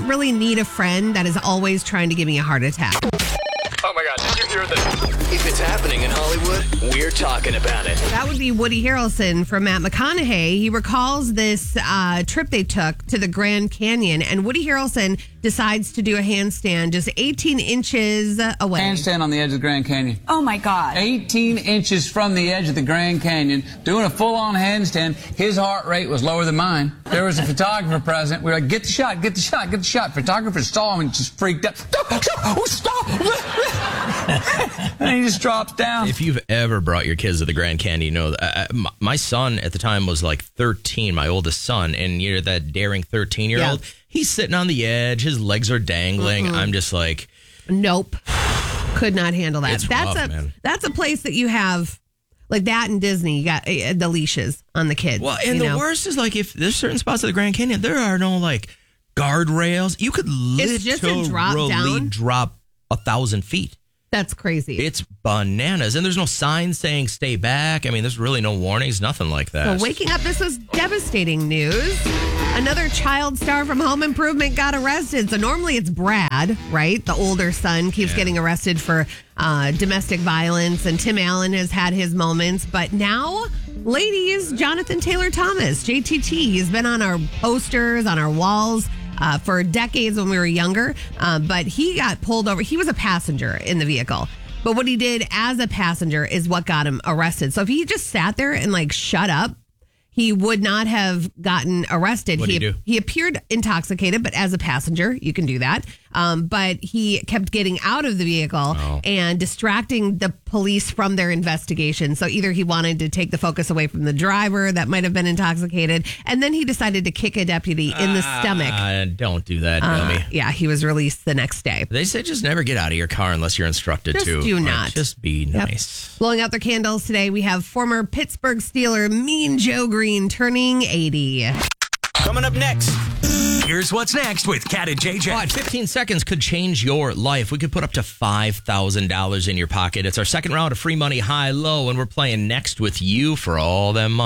don't really need a friend that is always trying to give me a heart attack. Oh my God, did you hear this? If it's happening in Hollywood, we're talking about it. That would be Woody Harrelson from Matt McConaughey. He recalls this trip they took to the Grand Canyon, and Woody Harrelson decides to do a handstand just 18 inches away. Handstand on the edge of the Grand Canyon. Oh my God. 18 inches from the edge of the Grand Canyon, doing a full-on handstand. His heart rate was lower than mine. There was a photographer present. We were like, get the shot, get the shot, get the shot. Photographer saw him and just freaked out. Stop! And he just drops down. If you've ever brought your kids to the Grand Canyon, you know, my son at the time was like 13, my oldest son, and you're that daring 13-year-old. Yeah. He's sitting on the edge. His legs are dangling. I'm just like... Nope. Could not handle that. That's a place that you have, like that in Disney, you got the leashes on the kids. Well, and the worst is, like, if there's certain spots of the Grand Canyon, there are no, like, guardrails. You could literally drop 1,000 feet. That's crazy. It's bananas. And there's no sign saying stay back. I mean, there's really no warnings, nothing like that. So waking up, this was devastating news. Another child star from Home Improvement got arrested. So normally it's Brad, right? The older son keeps getting arrested for domestic violence. And Tim Allen has had his moments. But now, ladies, Jonathan Taylor Thomas, JTT, he's been on our posters, on our walls. For decades when we were younger, but he got pulled over. He was a passenger in the vehicle, but what he did as a passenger is what got him arrested. So if he just sat there and like shut up, he would not have gotten arrested. What did he do? He appeared intoxicated, but as a passenger, you can do that. But he kept getting out of the vehicle and distracting the police from their investigation. So either he wanted to take the focus away from the driver that might have been intoxicated, and then he decided to kick a deputy in the stomach. Don't do that, dummy. Yeah, he was released the next day. They say just never get out of your car unless you're instructed to. Do not. Just be nice. Blowing out their candles today, we have former Pittsburgh Steeler Mean Joe Green turning 80. Coming up next. Here's what's next with Kat and JJ. 15 seconds could change your life. We could put up to $5,000 in your pocket. It's our second round of free money high-low, and we're playing next with you for all them money.